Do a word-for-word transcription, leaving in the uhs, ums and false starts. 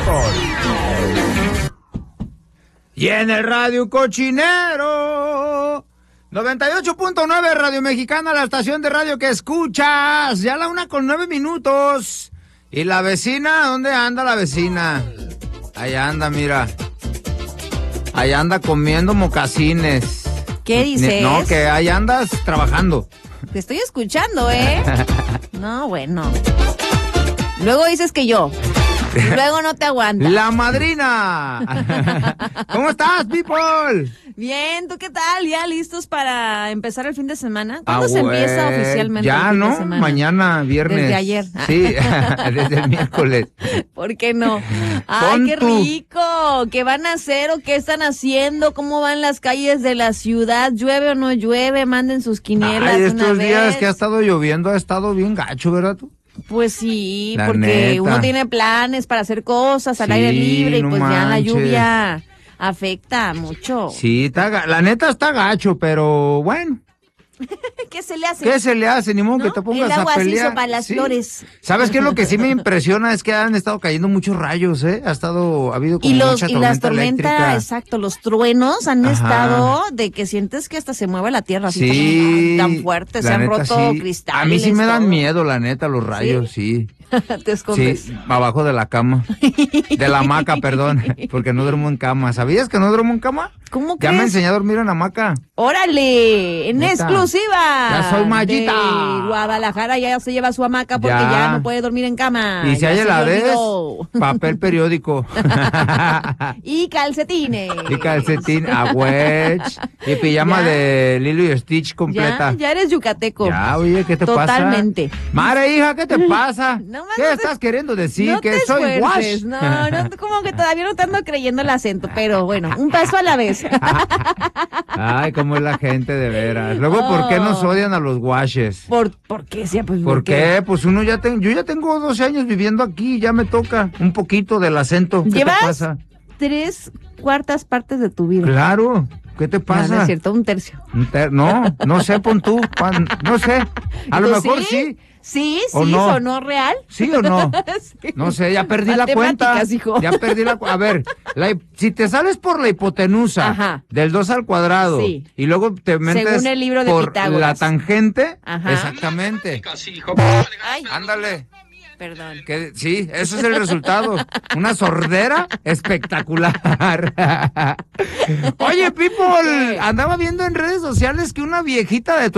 Y en el Radio Cochinero, noventa y ocho punto nueve Radio Mexicana, la estación de radio que escuchas. Ya la una con nueve minutos. ¿Y la vecina? ¿Dónde anda la vecina? Ahí anda, mira. Ahí anda comiendo mocasines. ¿Qué dices? No, que ahí andas trabajando. Te estoy escuchando, ¿eh? No, bueno. Luego dices que yo. Luego no te aguantas. ¡La madrina! ¿Cómo estás, people? Bien, ¿tú qué tal? ¿Ya listos para empezar el fin de semana? ¿Cuándo Ah, se güey. empieza oficialmente ya, el fin ¿no? de semana? Mañana, viernes. Desde ayer. Sí, desde el miércoles. ¿Por qué no? ¡Ay, Pon qué tú. rico! ¿Qué van a hacer o qué están haciendo? ¿Cómo van las calles de la ciudad? ¿Llueve o no llueve? Manden sus quinielas Ay, de estos una días vez. que ha estado lloviendo ha estado bien gacho, ¿verdad tú? Pues sí, La porque neta. uno tiene planes para hacer cosas al Sí, aire libre y no pues ya la manches. lluvia afecta mucho. Sí, está, ga- la neta está gacho, pero bueno, ¿Qué se le hace? ¿qué se le hace? Ni modo ¿No? que te pongas El agua a se pelear. hizo para las Sí. flores. ¿Sabes qué es lo que sí me impresiona? Es que han estado cayendo muchos rayos, ¿eh? Ha estado, ha habido como Y los mucha y las tormenta tormentas, eléctrica. exacto, los truenos han Ajá. estado de que sientes que hasta se mueve la tierra así Sí, como tan fuerte, se la han neta, roto sí. cristales. A mí sí me dan todo. miedo, la neta, los rayos, sí. Te escondes. Sí, abajo de la cama. De la hamaca, perdón, porque no duermo en cama. ¿Sabías que no duermo en cama? ¿Cómo Ya me crees? enseñé a dormir en hamaca. ¡Órale! En Neta. exclusiva. Ya soy mallita. De Guadalajara ya se lleva su hamaca porque Ya. ya, no puede dormir en cama. Y si Ya hay se le heladez, olvidó. papel periódico. Y calcetines. Y calcetín, a wedge. Y pijama Ya. de Lilo y Stitch completa. Ya, ya eres yucateco. Ya, oye, ¿qué te pasa? Totalmente. Madre, hija, ¿qué te pasa? No, ma, ¿Qué no te- estás queriendo decir? No que te soy esfuerces, wash. no, no, como que todavía no te ando creyendo el acento, pero bueno, un paso a la vez. Ay, cómo es la gente de veras. Luego, ¿por qué nos Oh. odian a los washes? ¿Por, ¿Por qué? Sí, pues, ¿Por qué? Pues uno ya tengo, yo ya tengo doce años viviendo aquí, ya me toca un poquito del acento. ¿Qué ¿Llevas? te pasa? Tres cuartas partes de tu vida. Claro, ¿qué te No, pasa? no es cierto, un tercio. Un ter- No, no sé, pon tú, Juan, no sé. A lo ¿Tú mejor sí. Sí, ¿O sí, no? sonó real. ¿Sí o no? Sí. No sé, ya perdí la cuenta. Matemáticas, hijo. Ya perdí la cuenta. A ver, la hi- si te sales por la hipotenusa Ajá. del dos al cuadrado Sí. y luego te metes Según el libro de por Pitágoras. la tangente, Ajá. exactamente. Ay, Ándale. perdón. Que, sí, eso es el resultado. Una sordera espectacular. Oye, people, ¿Qué? andaba viendo en redes sociales que una viejita de tu